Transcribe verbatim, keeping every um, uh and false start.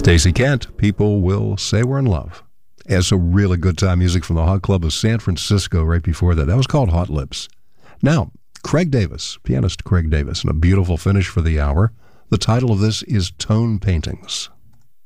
Stacey Kent, People Will Say We're in Love. And some really good time music from the Hot Club of San Francisco right before that. That was called Hot Lips. Now, Craig Davis, pianist Craig Davis, and a beautiful finish for the hour. The title of this is Tone Paintings.